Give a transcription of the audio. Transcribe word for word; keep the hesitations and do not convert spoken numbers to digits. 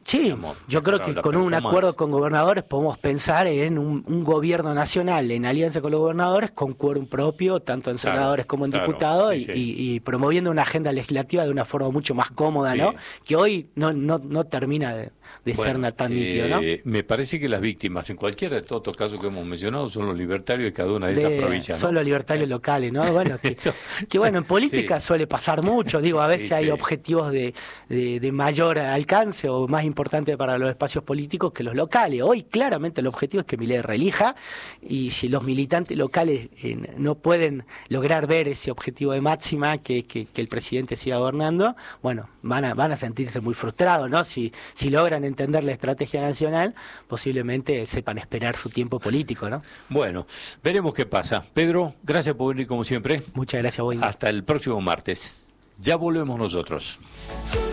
Sí, digamos, yo creo que con un acuerdo con gobernadores podemos pensar en un, un gobierno nacional en alianza con los gobernadores, con quórum propio, tanto en Claro, senadores como en claro, diputados, sí, y, sí. y, y promoviendo una agenda legislativa de una forma mucho más cómoda, Sí. ¿no? Que hoy no, no, no termina de, de Bueno, ser tan eh, nítido, ¿no? me parece que las víctimas, en cualquiera de todos estos casos que hemos mencionado, son los libertarios de cada una de, esas De, provincias, ¿no? son los libertarios Eh, locales, ¿no? Bueno, que, Eso, que bueno, en política sí. suele pasar mucho, digo, a veces Sí, hay sí. objetivos de, de, de mayor alcance o más importante para los espacios políticos que los locales. Hoy claramente el objetivo es que Milei reelija, y si los militantes locales eh, no pueden lograr ver ese objetivo de máxima, que, que, que el presidente siga gobernando, bueno, van a, van a sentirse muy frustrados, ¿no? Si, si logran entender la estrategia nacional, posiblemente sepan esperar su tiempo político, ¿no? Bueno, veremos qué pasa. Pedro, gracias por venir como siempre. Muchas gracias, Boy. Hasta el próximo martes. Ya volvemos nosotros.